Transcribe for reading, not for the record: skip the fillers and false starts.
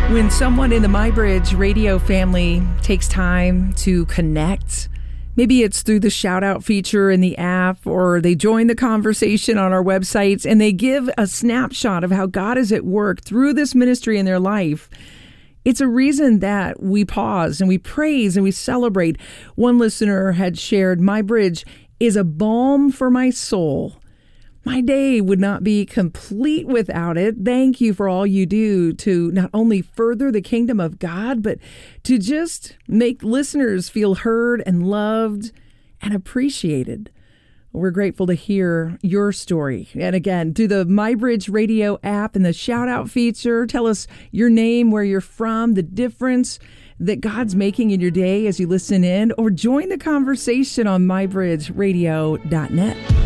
When someone in the MyBridge radio family takes time to connect, maybe it's through the shout out feature in the app, or they join the conversation on our websites and they give a snapshot of how God is at work through this ministry in their life. It's a reason that we pause and we praise and we celebrate. One listener had shared, MyBridge is a balm for my soul. My day would not be complete without it. Thank you for all you do to not only further the kingdom of God, but to just make listeners feel heard and loved and appreciated. We're grateful to hear your story. And again, through the MyBridge radio app and the shout out feature, tell us your name, where you're from, the difference that God's making in your day as you listen in, or join the conversation on mybridgeradio.net.